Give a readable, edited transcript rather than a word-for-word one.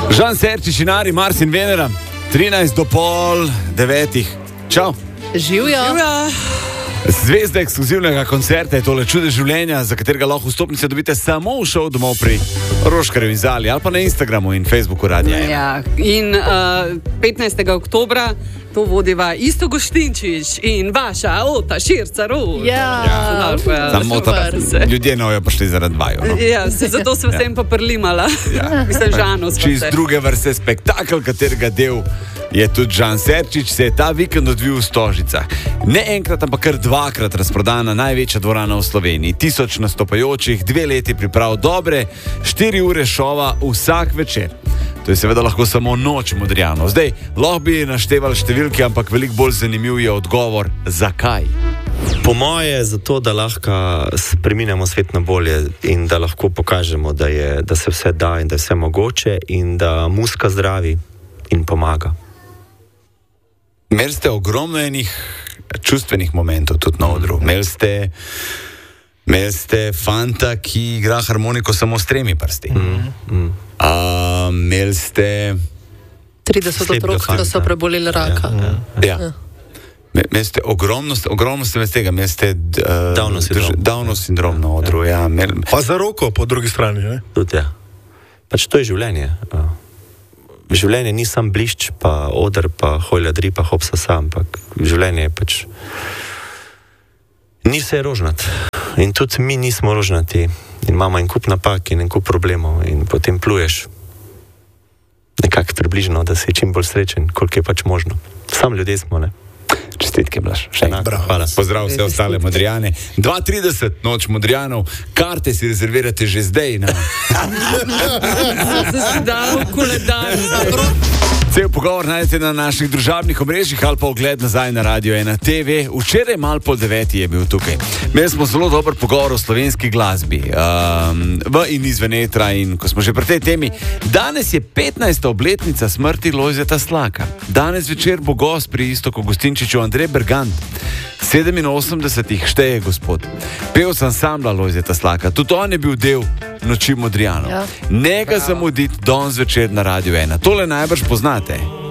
Žan Serčič in Ari, Mars in Venera, 8:40. Čau. Živjo. Zvezda ekskluzivnega koncerta je tole Čude življenja, za katerega lahko vstopnice dobite samo v šov domov pri Roškarju in Zali ali pa na Instagramu in Facebooku Radia 1. Ja, in 15. oktobra to vodiva Isto Goštinčič in vaša Ota Šircar. Samo ljudje nojo prišli zaradi vaju. No? Ja, zato sem vsem pa prlimala. Mislim, Žanu smo se. Čist druge vrste spektakl, katerega del je tudi Žan Serčič, se je ta vikend odvil v Stožicah. Ne enkrat, ampak kar dvakrat razprodana največja dvorana v Sloveniji. 1000 nastopajočih, 2 leti priprav, dobre 4 ure šova vsak večer. To je seveda lahko samo noč Modrijanov. Zdaj, lahko bi naštevali številke, ampak veliko bolj zanimiv je odgovor, zakaj. Po moje je zato, da lahko spreminjamo svet na bolje in da lahko pokažemo, da se vse da in da je vse mogoče in da muzika zdravi in pomaga. Imeli ste ogromno enih čustvenih momentov tudi na odru. Imeli ste fanta, ki igra harmoniko samo s 3 prsti. Imeli ste 30 otrok, ki so preboleli raka. Ja. Imeli ste ogromno ste med tega, imeli ste Downov sindrom na odru. Ja. Pa za roko po drugi strani, ne? Tudi ja. Pač to je življenje. Življenje ni sam blišč, pa oder, pa hojladri, pa hopsa sam, ampak življenje je pač... Ni vse rožnat. In tudi mi nismo rožnati. In imamo en kup napak in en kup problemov. In potem pluješ nekako približno, da si čim bolj srečen, koliko je pač možno. Sam ljudje smo, ne? Čestitke, Blaž. Hvala. Pozdrav vse ostale Modrijane. 2:30, noč Modrijanov. Karte si rezervirate že zdaj. Se dal v koledar. Cel pogovor najdete na naših družabnih omrežjih ali pa ogled nazaj na Radio 1 TV. Včeraj malo pol 9 je bil tukaj. Imeli smo zelo dober pogovor o slovenski glasbi v in izven etra in ko smo že pri tej temi. Danes je 15. obletnica smrti Lojzeta Slaka. Danes večer bo gost pri Iztoku Gostinčiču Andrej Bergant. 87 šteje gospod. Pevec ansambla Lojzeta Slaka. Tudi on je bil del Noči Modrijanov. Ja. Nega zamuditi danes večer na Radio 1. Tole najbrž poznate.